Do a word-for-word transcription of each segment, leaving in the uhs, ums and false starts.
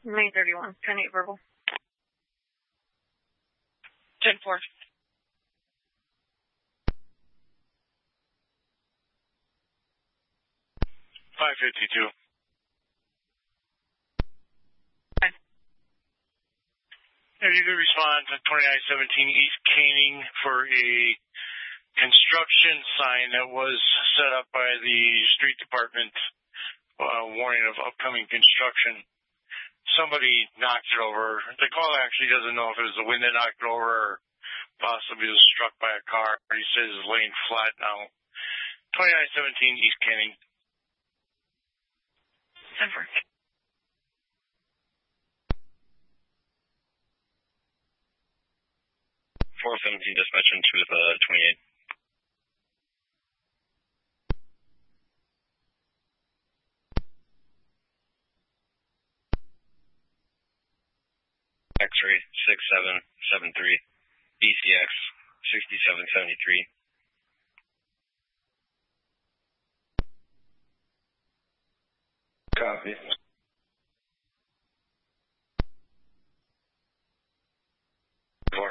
May thirty-one, ten eight verbal. ten four. five fifty-two. Fine. If you could respond to twenty-nine seventeen East Caning for a construction sign that was set up by the street department, uh, warning of upcoming construction. Somebody knocked it over. The caller actually doesn't know if it was the wind that knocked it over or possibly was struck by a car. He says it's laying flat now. twenty-nine seventeen East Caning. ten four. four seventeen dispatch into the twenty-eight. X-ray six seven seven three, B C X sixty-seven seventy-three. Copy. Four.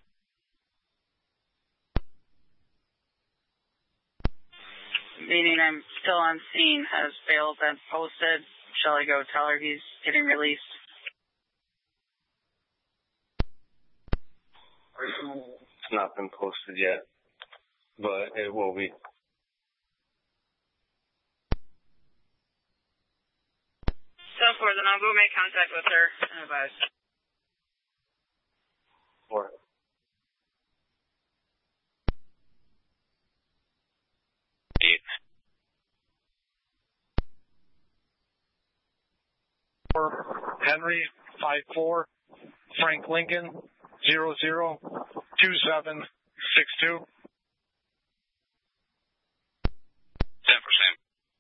Meaning I'm still on scene. Has bail been posted? Shall I go tell her he's getting released? It's not been posted yet, but it will be. So for then I'll go make contact with her and advise. Four. Eight. Henry, five four. Frank Lincoln, zero zero two seven six two. ten percent.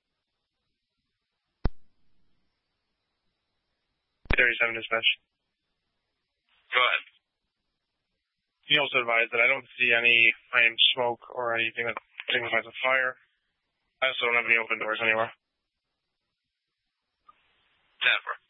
thirty-seven dispatch. Go ahead. You also advised that I don't see any flame, smoke, or anything that signifies a fire. I also don't have any open doors anywhere. ten four.